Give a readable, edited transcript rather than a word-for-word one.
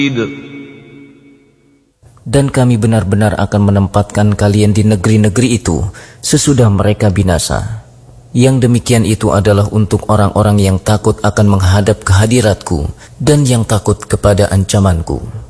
Dan kami benar-benar akan menempatkan kalian di negeri-negeri itu sesudah mereka binasa. Yang demikian itu adalah untuk orang-orang yang takut akan menghadap kehadiratku dan yang takut kepada ancamanku.